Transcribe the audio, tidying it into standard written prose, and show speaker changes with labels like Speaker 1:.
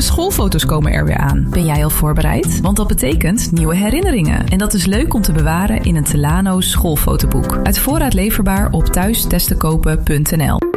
Speaker 1: schoolfoto's komen er weer aan. Ben jij al voorbereid? Want dat betekent nieuwe herinneringen. En dat is leuk om te bewaren in een Telano schoolfotoboek. Uit voorraad leverbaar op thuistestenkopen.nl.